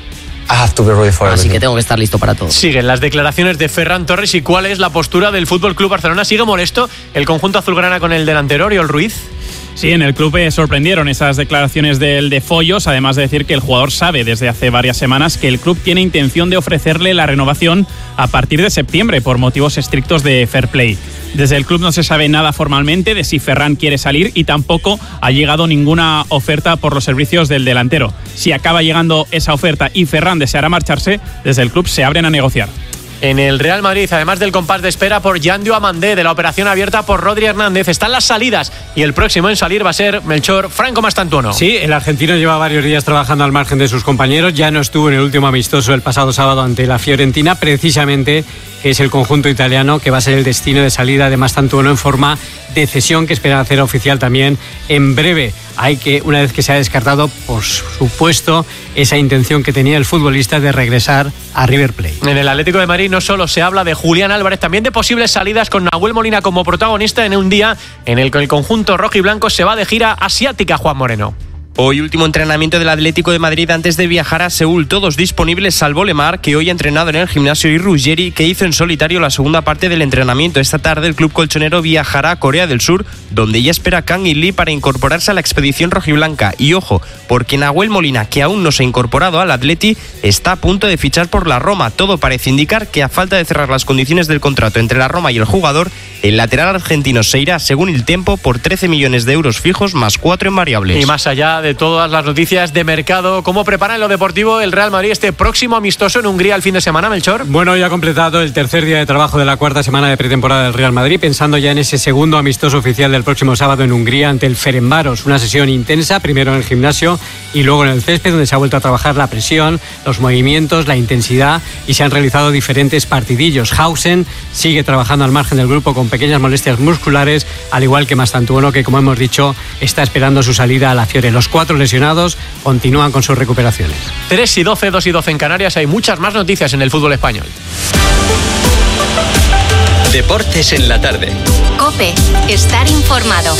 Así que tengo que estar listo para todo. Siguen las declaraciones de Ferran Torres y cuál es la postura del F C Barcelona. ¿Sigue molesto el conjunto azulgrana con el delantero Oriol Ruiz? Sí, en el club sorprendieron esas declaraciones del de Follos, además de decir que el jugador sabe desde hace varias semanas que el club tiene intención de ofrecerle la renovación a partir de septiembre por motivos estrictos de fair play. Desde el club no se sabe nada formalmente de si Ferran quiere salir y tampoco ha llegado ninguna oferta por los servicios del delantero. Si acaba llegando esa oferta y Ferran deseará marcharse, desde el club se abren a negociar. En el Real Madrid, además del compás de espera por Jan Diomandé, de la operación abierta por Rodri Hernández, están las salidas y el próximo en salir va a ser Melchor Franco Mastantuono. Sí, el argentino lleva varios días trabajando al margen de sus compañeros, ya no estuvo en el último amistoso el pasado sábado ante la Fiorentina, precisamente es el conjunto italiano que va a ser el destino de salida de Mastantuono en forma de cesión que espera hacer oficial también en breve. Hay que, una vez que se ha descartado, por supuesto, esa intención que tenía el futbolista de regresar a River Plate. En el Atlético de Madrid no solo se habla de Julián Álvarez, también de posibles salidas con Nahuel Molina como protagonista en un día en el que el conjunto rojo y blanco se va de gira asiática, Juan Moreno. Hoy último entrenamiento del Atlético de Madrid antes de viajar a Seúl. Todos disponibles salvo Lemar, que hoy ha entrenado en el gimnasio, y Ruggeri, que hizo en solitario la segunda parte del entrenamiento. Esta tarde el club colchonero viajará a Corea del Sur, donde ya espera Kang In Lee para incorporarse a la expedición rojiblanca. Y ojo, porque Nahuel Molina, que aún no se ha incorporado al Atleti, está a punto de fichar por la Roma. Todo parece indicar que, a falta de cerrar las condiciones del contrato entre la Roma y el jugador, el lateral argentino se irá, según el Tempo, por trece millones de euros fijos más cuatro en variables. Y más allá de todas las noticias de mercado, ¿cómo prepara en lo deportivo el Real Madrid este próximo amistoso en Hungría el fin de semana, Melchor? Bueno, ya ha completado el tercer día de trabajo de la cuarta semana de pretemporada del Real Madrid, pensando ya en ese segundo amistoso oficial del próximo sábado en Hungría ante el Ferencváros. Una sesión intensa, primero en el gimnasio y luego en el césped, donde se ha vuelto a trabajar la presión, los movimientos, la intensidad, y se han realizado diferentes partidillos. Hausen sigue trabajando al margen del grupo con pequeñas molestias musculares, al igual que Mastantuono, que, como hemos dicho, está esperando su salida a la Fiore. Los cuatro lesionados continúan con sus recuperaciones. tres y doce, dos y doce en Canarias. Hay muchas más noticias en el fútbol español. Deportes en la tarde. COPE. Estar informado.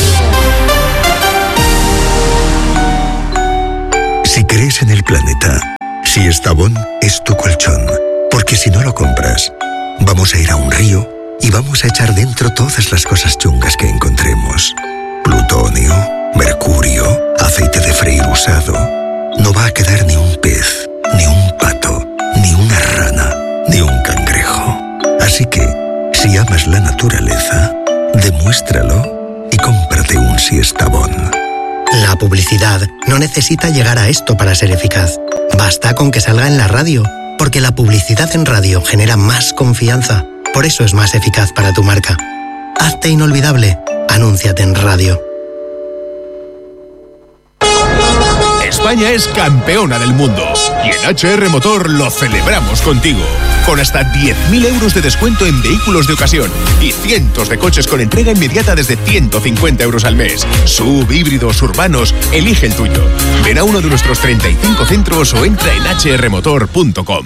Si crees en el planeta, si Estavón es tu colchón, porque si no lo compras, vamos a ir a un río y vamos a echar dentro todas las cosas chungas que encontremos. Plutonio, mercurio, aceite de freír usado. No va a quedar ni un pez, ni un pato, ni una rana, ni un cangrejo. Así que, si amas la naturaleza, demuéstralo y cómprate un Siestabón. La publicidad no necesita llegar a esto para ser eficaz. Basta con que salga en la radio, porque la publicidad en radio genera más confianza. Por eso es más eficaz para tu marca. Hazte inolvidable. Anúnciate en radio. España es campeona del mundo y en H R Motor lo celebramos contigo. Con hasta diez mil euros de descuento en vehículos de ocasión y cientos de coches con entrega inmediata desde ciento cincuenta euros al mes. Sub, híbridos, urbanos, elige el tuyo. Ven a uno de nuestros treinta y cinco centros o entra en h r motor punto com.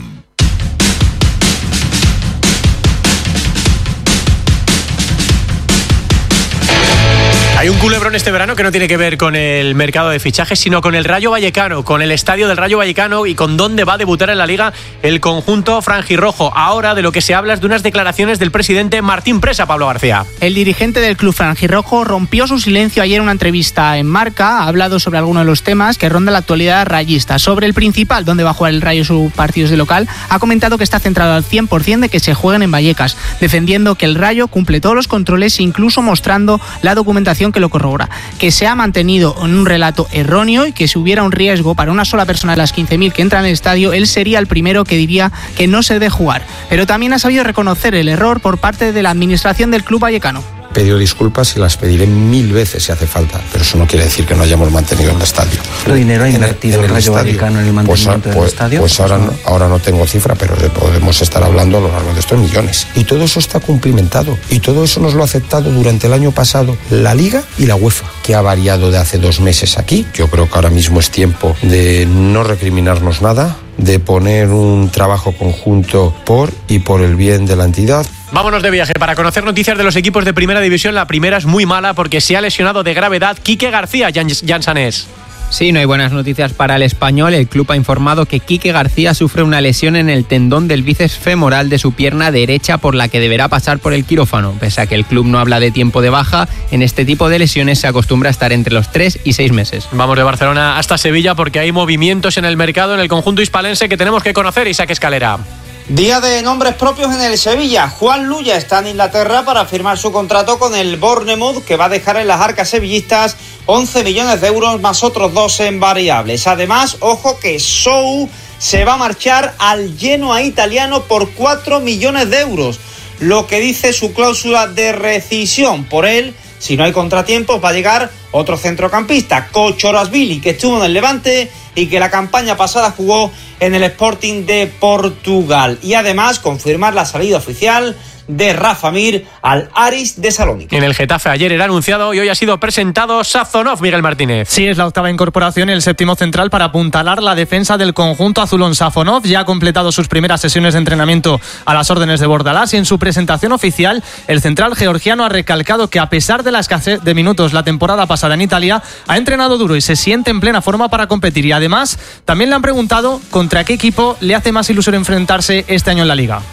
Hay un culebrón este verano que no tiene que ver con el mercado de fichajes, sino con el Rayo Vallecano, con el estadio del Rayo Vallecano y con dónde va a debutar en la Liga el conjunto franjirrojo. Ahora de lo que se habla es de unas declaraciones del presidente Martín Presa, Pablo García. El dirigente del club franjirrojo rompió su silencio ayer en una entrevista en Marca. Ha hablado sobre algunos de los temas que ronda la actualidad rayista. Sobre el principal, donde va a jugar el Rayo sus partidos de local, ha comentado que está centrado al cien por ciento de que se jueguen en Vallecas, defendiendo que el Rayo cumple todos los controles, incluso mostrando la documentación que lo corrobora, que se ha mantenido en un relato erróneo y que si hubiera un riesgo para una sola persona de las quince mil que entran en el estadio, él sería el primero que diría que no se debe jugar. Pero también ha sabido reconocer el error por parte de la administración del club vallecano. He pedido disculpas y las pediré mil veces si hace falta, pero eso no quiere decir que no hayamos mantenido el estadio. ¿Qué dinero ha invertido el, el Rayo Vallecano en el mantenimiento pues, del estadio? Pues ahora, no, ahora no tengo cifra, pero podemos estar hablando a lo largo de estos millones. Y todo eso está cumplimentado. Y todo eso nos lo ha aceptado durante el año pasado la Liga y la UEFA, que ha variado de hace dos meses aquí. Yo creo que ahora mismo es tiempo de no recriminarnos nada, de poner un trabajo conjunto por y por el bien de la entidad. Vámonos de viaje para conocer noticias de los equipos de primera división. La primera es muy mala porque se ha lesionado de gravedad Quique García, Jan Sanés. Sí, no hay buenas noticias para el Español. El club ha informado que Quique García sufre una lesión en el tendón del bíceps femoral de su pierna derecha, por la que deberá pasar por el quirófano. Pese a que el club no habla de tiempo de baja, en este tipo de lesiones se acostumbra a estar entre los tres y seis meses. Vamos de Barcelona hasta Sevilla porque hay movimientos en el mercado en el conjunto hispalense que tenemos que conocer. Isaac Escalera. Día de nombres propios en el Sevilla. Juan Luya está en Inglaterra para firmar su contrato con el Bournemouth, que va a dejar en las arcas sevillistas once millones de euros más otros dos en variables. Además, ojo que Sou se va a marchar al Genoa italiano por cuatro millones de euros, lo que dice su cláusula de rescisión. Por él, si no hay contratiempos, va a llegar otro centrocampista, Kochorasvili, que estuvo en el Levante y que la campaña pasada jugó en el Sporting de Portugal. Y además confirmar la salida oficial de Rafa Mir al Aris de Salónica. En el Getafe ayer era anunciado y hoy ha sido presentado Sazonov, Miguel Martínez. Sí, es la octava incorporación y el séptimo central para apuntalar la defensa del conjunto azulón. Sazonov ya ha completado sus primeras sesiones de entrenamiento a las órdenes de Bordalás y en su presentación oficial el central georgiano ha recalcado que a pesar de la escasez de minutos la temporada pasada en Italia, ha entrenado duro y se siente en plena forma para competir. Y además también le han preguntado contra qué equipo le hace más ilusión enfrentarse este año en la Liga.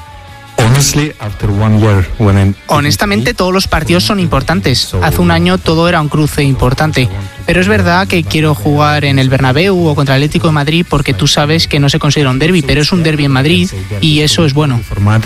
Honestamente, todos los partidos son importantes. Hace un año todo era un cruce importante. Pero es verdad que quiero jugar en el Bernabéu o contra el Atlético de Madrid porque tú sabes que no se considera un derbi, pero es un derbi en Madrid y eso es bueno.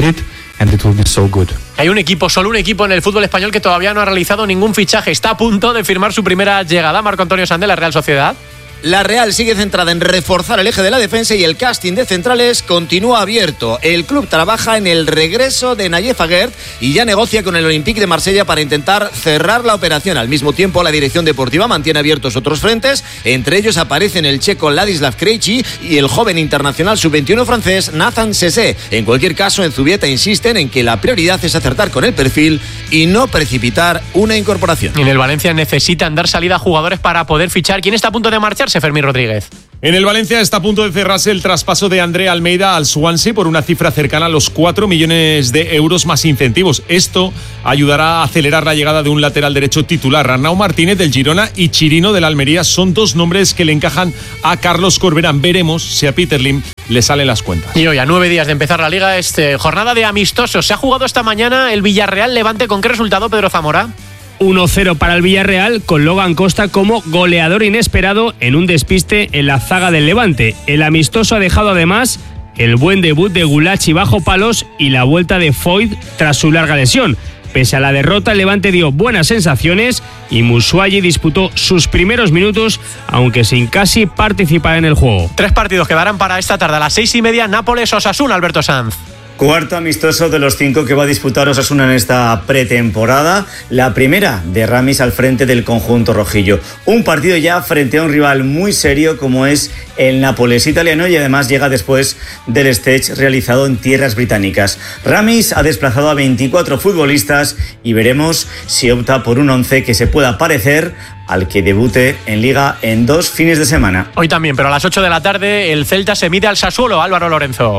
Hay un equipo, solo un equipo en el fútbol español que todavía no ha realizado ningún fichaje. Está a punto de firmar su primera llegada. Marco Antonio Sandé, la Real Sociedad. La Real sigue centrada en reforzar el eje de la defensa y el casting de centrales continúa abierto. El club trabaja en el regreso de Nayef Aguerd y ya negocia con el Olympique de Marsella para intentar cerrar la operación. Al mismo tiempo, la dirección deportiva mantiene abiertos otros frentes. Entre ellos aparecen el checo Ladislav Krejci y el joven internacional sub veintiuno francés Nathan Sessé. En cualquier caso, en Zubieta insisten en que la prioridad es acertar con el perfil y no precipitar una incorporación. En el Valencia necesitan dar salida a jugadores para poder fichar. ¿Quién está a punto de marcharse? Fermín Rodríguez. En el Valencia está a punto de cerrarse el traspaso de André Almeida al Swansea por una cifra cercana a los cuatro millones de euros más incentivos. Esto ayudará a acelerar la llegada de un lateral derecho titular. Arnau Martínez del Girona y Chirino del Almería son dos nombres que le encajan a Carlos Corberán. Veremos si a Peter Lim le salen las cuentas. Y hoy, a nueve días de empezar la Liga, es eh, jornada de amistosos. Se ha jugado esta mañana el Villarreal Levante. ¿Con qué resultado, Pedro Zamora? uno cero para el Villarreal, con Logan Costa como goleador inesperado en un despiste en la zaga del Levante. El amistoso ha dejado además el buen debut de Gulachi bajo palos y la vuelta de Foyt tras su larga lesión. Pese a la derrota, el Levante dio buenas sensaciones y Musuayi disputó sus primeros minutos, aunque sin casi participar en el juego. Tres partidos quedarán para esta tarde a las seis y media. Nápoles-Osasuna, Alberto Sanz. Cuarto amistoso de los cinco que va a disputar Osasuna en esta pretemporada. La primera de Ramis al frente del conjunto rojillo. Un partido ya frente a un rival muy serio como es el Nápoles italiano y además llega después del stage realizado en tierras británicas. Ramis ha desplazado a veinticuatro futbolistas y veremos si opta por un once que se pueda parecer al que debute en Liga en dos fines de semana. Hoy también, pero a las ocho de la tarde el Celta se mide al Sassuolo, Álvaro Lorenzo.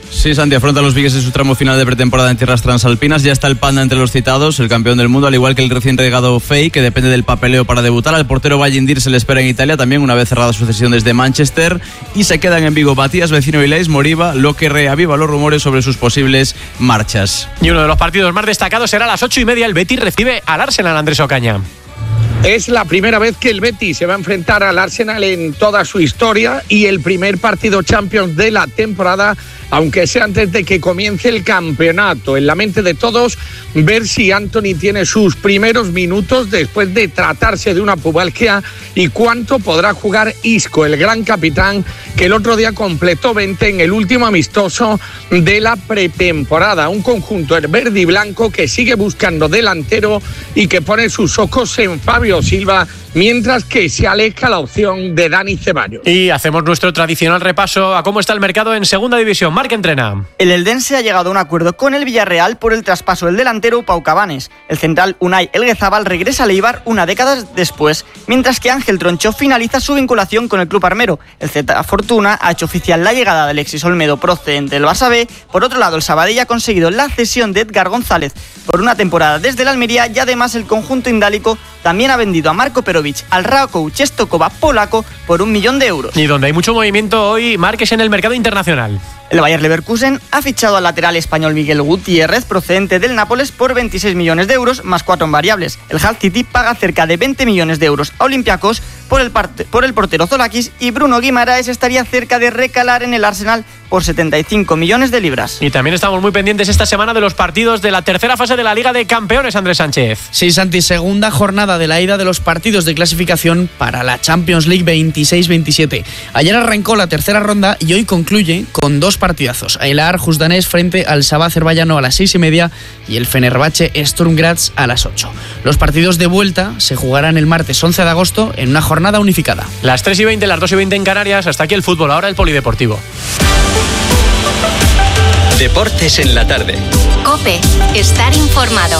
Sí, Santi, afronta los Vigues en su tramo final de pretemporada en tierras transalpinas. Ya está el Panda entre los citados, el campeón del mundo, al igual que el recién regado Fey, que depende del papeleo para debutar. Al portero Vallindir se le espera en Italia también, una vez cerrada su cesión desde Manchester. Y se quedan en Vigo Matías, Vecino y Leis Moriba, lo que reaviva los rumores sobre sus posibles marchas. Y uno de los partidos más destacados será a las ocho y media. El Betis recibe al Arsenal, Andrés Ocaña. Es la primera vez que el Betis se va a enfrentar al Arsenal en toda su historia y el primer partido Champions de la temporada, aunque sea antes de que comience el campeonato. En la mente de todos, ver si Anthony tiene sus primeros minutos después de tratarse de una pubalgia y cuánto podrá jugar Isco, el gran capitán, que el otro día completó veinte en el último amistoso de la pretemporada. Un conjunto el verde y blanco que sigue buscando delantero y que pone sus ojos en Fabio Silva, mientras que se aleja la opción de Dani Ceballos. Y hacemos nuestro tradicional repaso a cómo está el mercado en segunda división. Marc entrena. El Eldense ha llegado a un acuerdo con el Villarreal por el traspaso del delantero Pau Cabanes. El central Unai Elguezabal regresa a Eibar una década después, mientras que Ángel Troncho finaliza su vinculación con el club armero. El Z Fortuna ha hecho oficial la llegada de Alexis Olmedo procedente del Barça B. Por otro lado, el Sabadell ha conseguido la cesión de Edgar González por una temporada desde el Almería y además el conjunto indálico también ha vendido a Marco Perovic al Rakow Czestochowa polaco por un millón de euros. Y donde hay mucho movimiento hoy, Marc, es en el mercado internacional. El Bayer Leverkusen ha fichado al lateral español Miguel Gutiérrez, procedente del Nápoles, por veintiséis millones de euros, más cuatro en variables. El Hull City paga cerca de veinte millones de euros a Olympiacos por el, parte, por el portero Zolakis, y Bruno Guimaraes estaría cerca de recalar en el Arsenal por setenta y cinco millones de libras. Y también estamos muy pendientes esta semana de los partidos de la tercera fase de la Liga de Campeones, Andrés Sánchez. Sí, Santi, segunda jornada de la ida de los partidos de clasificación para la Champions League veintiséis veintisiete. Ayer arrancó la tercera ronda y hoy concluye con dos partidazos. El Aarhus danés frente al Sabah azerbaiyano a las seis y media y el Fenerbahce Sturm Graz a las ocho. Los partidos de vuelta se jugarán el martes once de agosto en una jornada unificada. Las tres y veinte, las dos y veinte en Canarias. Hasta aquí el fútbol, ahora el polideportivo. Deportes en la tarde. COPE, estar informado.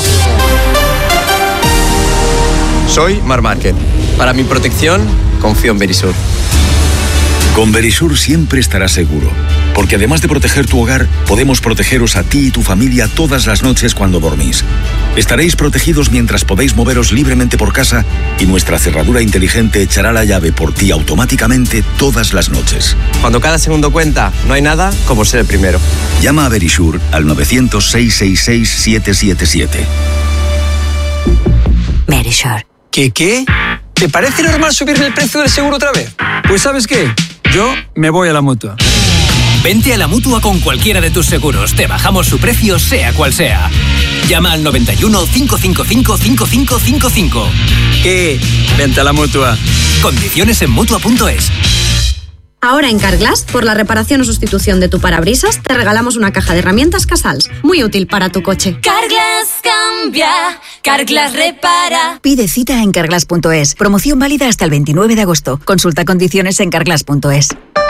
Soy Marc Márquez. Para mi protección, confío en Verisur. Con Verisur siempre estarás seguro, porque además de proteger tu hogar, podemos protegeros a ti y tu familia todas las noches cuando dormís. Estaréis protegidos mientras podéis moveros libremente por casa y nuestra cerradura inteligente echará la llave por ti automáticamente todas las noches. Cuando cada segundo cuenta, no hay nada como ser el primero. Llama a Verisur al novecientos, seiscientos sesenta y seis, siete siete siete. Verisur. ¿Qué qué? ¿Te parece normal subir el precio del seguro otra vez? Pues ¿sabes qué? Yo me voy a la Mutua. Vente a la Mutua con cualquiera de tus seguros. Te bajamos su precio, sea cual sea. Llama al noventa y uno, cinco cinco cinco, cinco cinco cinco cinco. ¿Qué? Vente a la Mutua. Condiciones en Mutua punto es. Ahora en Carglass, por la reparación o sustitución de tu parabrisas, te regalamos una caja de herramientas Casals, muy útil para tu coche. Carglass cambia, Carglass repara. Pide cita en carglass punto es. Promoción válida hasta el veintinueve de agosto. Consulta condiciones en carglass punto es.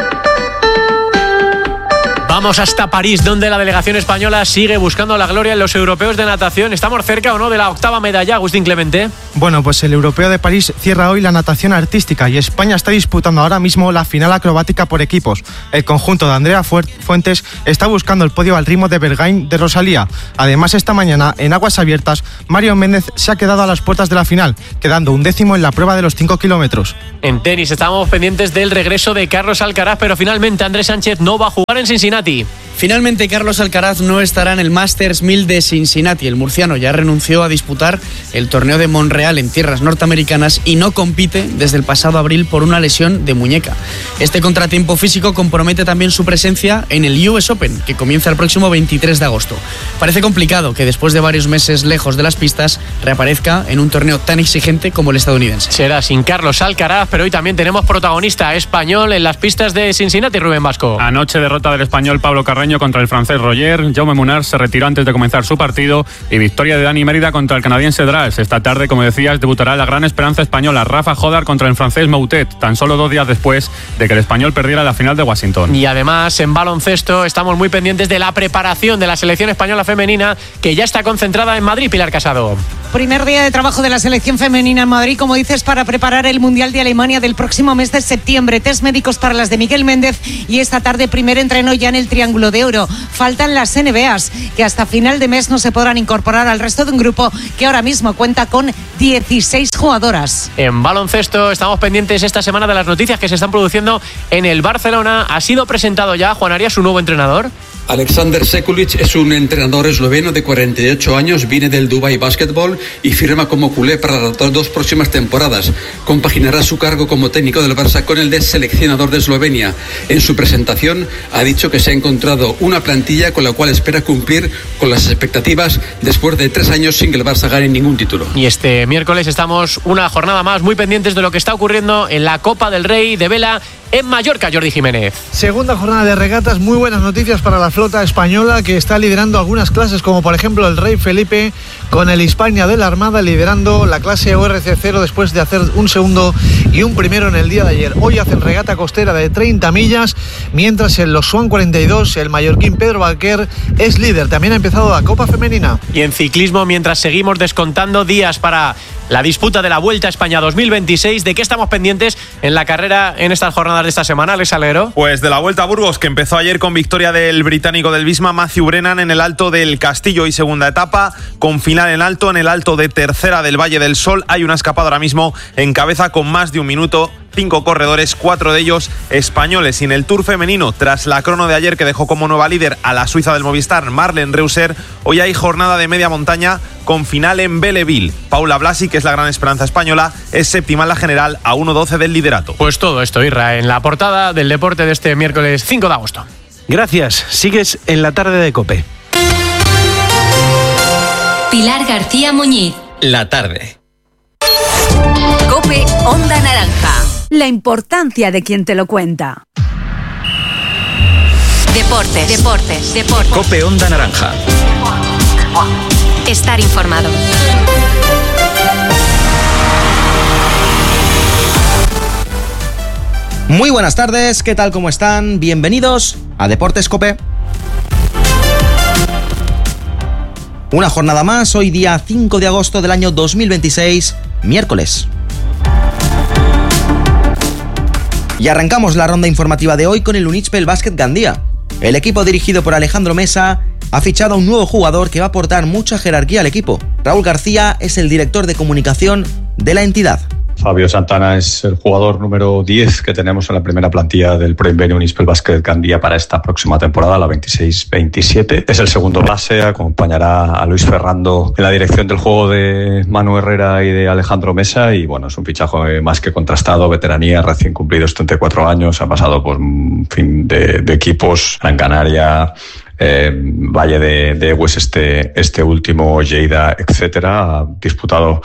Vamos hasta París, donde la delegación española sigue buscando la gloria en los europeos de natación. ¿Estamos cerca o no de la octava medalla, Agustín Clemente? Bueno, pues el europeo de París cierra hoy la natación artística y España está disputando ahora mismo la final acrobática por equipos. El conjunto de Andrea Fuentes está buscando el podio al ritmo de Bergain de Rosalía. Además, esta mañana, en aguas abiertas, Mario Méndez se ha quedado a las puertas de la final, quedando un décimo en la prueba de los cinco kilómetros. En tenis estábamos pendientes del regreso de Carlos Alcaraz, pero finalmente Andrés Sánchez no va a jugar en Cincinnati. Finalmente, Carlos Alcaraz no estará en el Masters mil de Cincinnati. El murciano ya renunció a disputar el torneo de Montreal en tierras norteamericanas y no compite desde el pasado abril por una lesión de muñeca. Este contratiempo físico compromete también su presencia en el U S Open, que comienza el próximo veintitrés de agosto. Parece complicado que después de varios meses lejos de las pistas reaparezca en un torneo tan exigente como el estadounidense. Será sin Carlos Alcaraz, pero hoy también tenemos protagonista español en las pistas de Cincinnati, Rubén Vasco. Anoche derrota del español Pablo Carreño contra el francés Roger. Jaume Munar se retiró antes de comenzar su partido y victoria de Dani Mérida contra el canadiense Dras. Esta tarde, como decías, debutará la gran esperanza española Rafa Jodar contra el francés Moutet, tan solo dos días después de que el español perdiera la final de Washington. Y además, en baloncesto, estamos muy pendientes de la preparación de la selección española femenina, que ya está concentrada en Madrid, Pilar Casado. primer día de trabajo de la selección femenina en Madrid, como dices, para preparar el Mundial de Alemania del próximo mes de septiembre. Test médicos para las de Miguel Méndez y esta tarde primer entreno ya en el Triángulo de Oro. Faltan las N B As, que hasta final de mes no se podrán incorporar al resto de un grupo que ahora mismo cuenta con dieciséis jugadoras. En baloncesto estamos pendientes esta semana de las noticias que se están produciendo en el Barcelona. ¿Ha sido presentado ya, Juan Arias, su nuevo entrenador? Alexander Sekulic es un entrenador esloveno de cuarenta y ocho años, viene del Dubai Basketball y firma como culé para las dos próximas temporadas. Compaginará su cargo como técnico del Barça con el de seleccionador de Eslovenia. En su presentación ha dicho que se ha encontrado una plantilla con la cual espera cumplir con las expectativas después de tres años sin que el Barça gane ningún título. Y este miércoles estamos una jornada más muy pendientes de lo que está ocurriendo en la Copa del Rey de Vela en Mallorca. Jordi Jiménez. Segunda jornada de regatas, muy buenas noticias para la flota española, que está liderando algunas clases, como por ejemplo el Rey Felipe, con el Hispania de la Armada liderando la clase O R C cero después de hacer un segundo y un primero en el día de ayer. Hoy hacen regata costera de treinta millas, mientras en los Swan cuarenta y dos el mallorquín Pedro Balquer es líder. También ha empezado la Copa Femenina. Y en ciclismo, mientras seguimos descontando días para la disputa de la Vuelta a España dos mil veintiséis, ¿de qué estamos pendientes en la carrera en estas jornadas de esta semana, Alex Alero? Pues de la Vuelta a Burgos, que empezó ayer con victoria del británico del Visma, Matthew Brennan, en el Alto del Castillo y segunda etapa, con final en alto, en el Alto de Tercera del Valle del Sol. Hay una escapada ahora mismo en cabeza con más de un minuto. Cinco corredores, cuatro de ellos españoles. Y en el Tour femenino, tras la crono de ayer que dejó como nueva líder a la suiza del Movistar, Marlen Reusser, hoy hay jornada de media montaña con final en Belleville. Paula Blasi, que es la gran esperanza española, es séptima en la general a uno doce del liderato. Pues todo esto, Irra, en la portada del deporte de este miércoles cinco de agosto. Gracias. Sigues en la tarde de COPE. Pilar García Muñiz. La tarde. COPE Onda Naranja. La importancia de quien te lo cuenta. Deportes, deportes, deportes. COPE Onda Naranja. Estar informado. Muy buenas tardes, ¿qué tal? ¿Cómo están? Bienvenidos a Deportes COPE. Una jornada más, hoy día cinco de agosto del año dos mil veintiséis, miércoles. Y arrancamos la ronda informativa de hoy con el Unispel Básquet Gandía. El equipo dirigido por Alejandro Mesa ha fichado a un nuevo jugador que va a aportar mucha jerarquía al equipo. Raúl García es el director de comunicación de la entidad. Fabio Santana es el jugador número diez que tenemos en la primera plantilla del Pro Invenio Unispel Básquet Gandía para esta próxima temporada, la veintiséis veintisiete. Es el segundo base, acompañará a Luis Ferrando en la dirección del juego de Manu Herrera y de Alejandro Mesa, y bueno, es un fichaje más que contrastado, veteranía, recién cumplidos treinta y cuatro años, ha pasado por un fin de, de equipos, Gran Canaria, Eh, Valle de, de Egues este, este último, Lleida, etcétera. Ha disputado,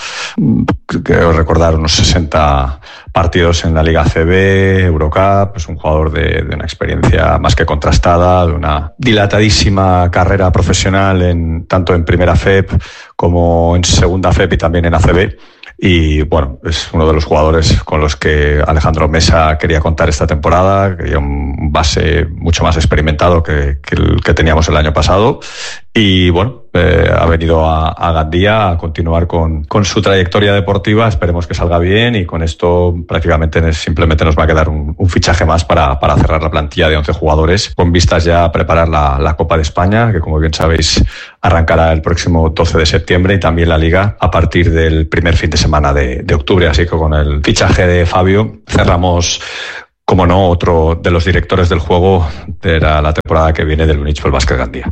creo recordar, unos sesenta partidos en la Liga A C B, Eurocup. Es un jugador de, de una experiencia más que contrastada, de una dilatadísima carrera profesional en tanto en Primera F E P como en Segunda F E P y también en A C B. Y bueno, es uno de los jugadores con los que Alejandro Mesa quería contar esta temporada. Quería un base mucho más experimentado que, que el que teníamos el año pasado. Y bueno, eh, ha venido a, a Gandía a continuar con, con su trayectoria deportiva. Esperemos que salga bien, y con esto prácticamente simplemente nos va a quedar un, un fichaje más para, para cerrar la plantilla de once jugadores, con vistas ya a preparar la, la Copa de España, que como bien sabéis arrancará el próximo doce de septiembre, y también la Liga a partir del primer fin de semana de, de octubre. Así que con el fichaje de Fabio cerramos, como no, otro de los directores del juego de la, la temporada que viene del Unispel Básquet Gandía.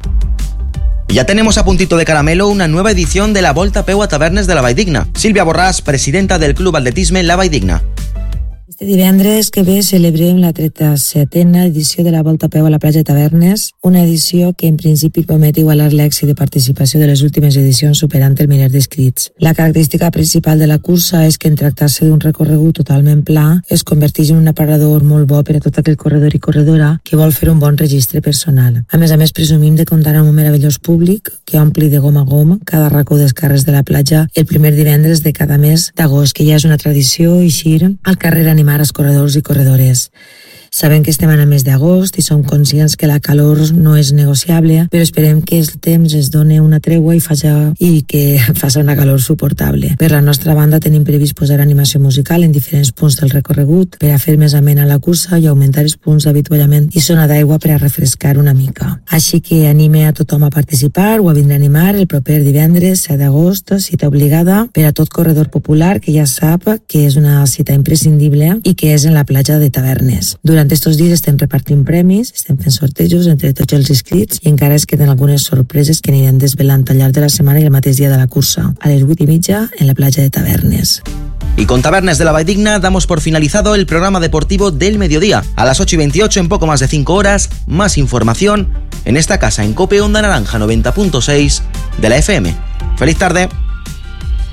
Ya tenemos a puntito de caramelo una nueva edición de la Volta Peu a Tavernes de la Valldigna. Sílvia Borràs, presidenta del Club Atletisme La Valldigna. Este divendres que ve celebrem la trenta setena edició de la Volta a Peu a la platja de Tavernes, una edició que en principi promet igualar l'èxit de participació de les últimes edicions superant el miler d'inscrits. La característica principal de la cursa és que en tractar-se d'un recorregut totalment pla es converteix en un aparador molt bo per a tot aquell corredor i corredora que vol fer un bon registre personal. A més a més, presumim de comptar amb un meravellós públic que ompli de gom a gom cada racó dels carrers de la platja el primer divendres de cada mes d'agost, que ja és una tradició eixir al carrer animar als corredors i corredores. Sabem que estem en el mes d'agost i som conscients que la calor no és negociable, però esperem que el temps es doni una tregua i, faci, i que faci una calor suportable. Per la nostra banda tenim previst posar animació musical en diferents punts del recorregut per a fer més amena la cursa i augmentar els punts d'avituallament i zona d'aigua per a refrescar una mica. Així que anime a tothom a participar o a vindre a animar el proper divendres set d'agost, cita obligada per a tot corredor popular que ja sap que és una cita imprescindible i que és en la platja de Tavernes. Durant estos dies estem repartint premis, estem fent sortejos entre tots els inscrits i encara es queden algunes sorpreses que anirem desvelant al llarg de la semana y el mateix día de la cursa, a las vuit y media en la playa de Tavernes. Y con Tabernes de la Valldigna damos por finalizado el programa deportivo del mediodía. A las ocho y veintiocho, en poco más de cinco horas, más información en esta casa en COPE Onda Naranja noventa punto seis de la F M. ¡Feliz tarde!